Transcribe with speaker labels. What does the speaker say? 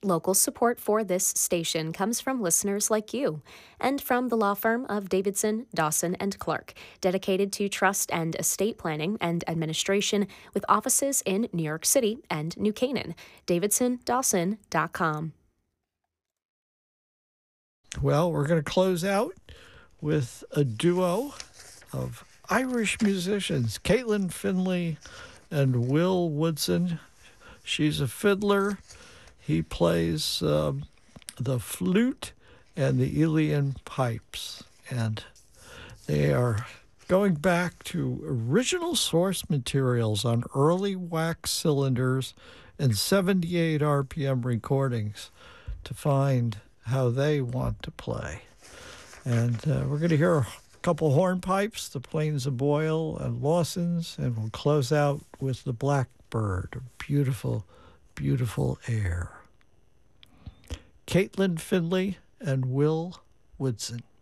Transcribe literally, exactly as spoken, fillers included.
Speaker 1: Local support for this station comes from listeners like you and from the law firm of Davidson, Dawson, and Clark, dedicated to trust and estate planning and administration with offices in New York City and New Canaan. davidson dawson dot com.
Speaker 2: Well, we're going to close out with a duo of Irish musicians, Caitlin Finley and Will Woodson. She's a fiddler. He plays um, the flute and the Elian pipes. And they are going back to original source materials on early wax cylinders and seventy-eight R P M recordings to find how they want to play. And uh, we're going to hear a couple hornpipes, the Plains of Boyle and Lawson's, and we'll close out with the Blackbird, a beautiful, beautiful air. Caitlin Finley and Will Woodson.